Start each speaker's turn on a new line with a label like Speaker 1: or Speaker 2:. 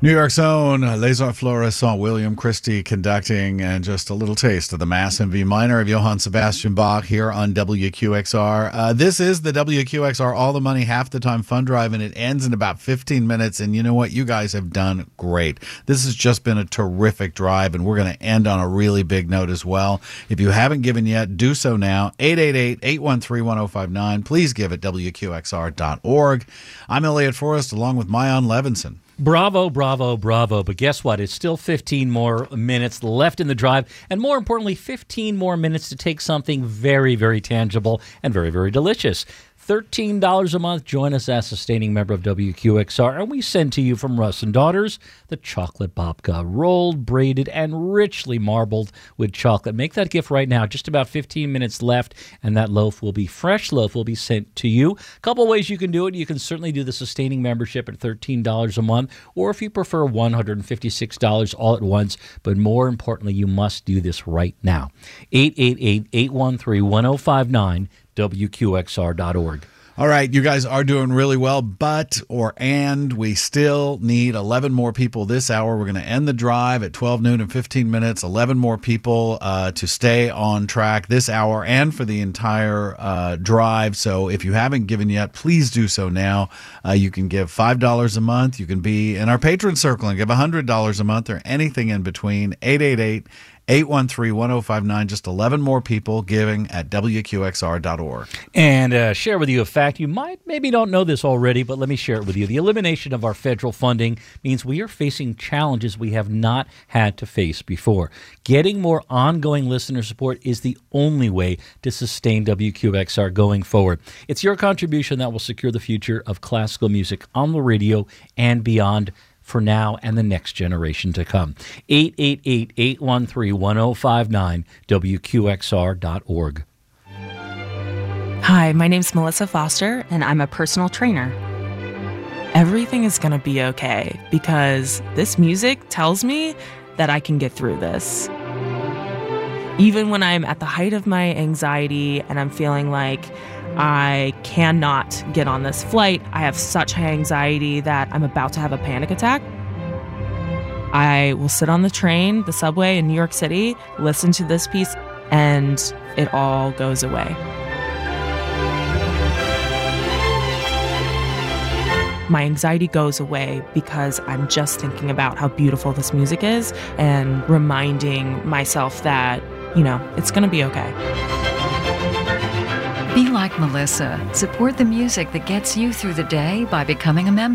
Speaker 1: New York's own Les Arts Florissants, William Christie conducting, and just a little taste of the Mass in V minor of Johann Sebastian Bach here on WQXR. This is the WQXR All the Money Half the Time Fund Drive, and it ends in about 15 minutes. And you know what? You guys have done great. This has just been a terrific drive, and we're going to end on a really big note as well. If you haven't given yet, do so now. 888-813-1059. Please give at WQXR.org. I'm Elliot Forrest, along with Mayan Levinson.
Speaker 2: Bravo, bravo, bravo. But guess what? It's still 15 more minutes left in the drive. And more importantly, 15 more minutes to take something very, very tangible and very, very delicious. $13 a month. Join us as a sustaining member of WQXR, and we send to you from Russ and Daughters the chocolate babka, rolled, braided, and richly marbled with chocolate. Make that gift right now. Just about 15 minutes left, and that fresh loaf will be sent to you. A couple ways you can do it. You can certainly do the sustaining membership at $13 a month, or if you prefer, $156 all at once. But more importantly, you must do this right now. 888-813-1059. WQXR.org.
Speaker 1: All right, you guys are doing really well, and we still need 11 more people this hour. We're going to end the drive at 12 noon and 15 minutes. 11 more people to stay on track this hour and for the entire drive. So if you haven't given yet, please do so now. You can give $5 a month. You can be in our patron circle and give $100 a month or anything in between. 888-813-1059. Just 11 more people giving at WQXR.org.
Speaker 2: And share with you a fact. You maybe don't know this already, but let me share it with you. The elimination of our federal funding means we are facing challenges we have not had to face before. Getting more ongoing listener support is the only way to sustain WQXR going forward. It's your contribution that will secure the future of classical music on the radio and beyond, for now and the next generation to come. 888-813-1059, WQXR.org.
Speaker 3: Hi, my name's Melissa Foster, and I'm a personal trainer. Everything is going to be okay because this music tells me that I can get through this. Even when I'm at the height of my anxiety and I'm feeling like I cannot get on this flight, I have such high anxiety that I'm about to have a panic attack, I will sit on the train, the subway in New York City, listen to this piece, and it all goes away. My anxiety goes away because I'm just thinking about how beautiful this music is and reminding myself that, it's going to be okay.
Speaker 4: Be like Melissa. Support the music that gets you through the day by becoming a member.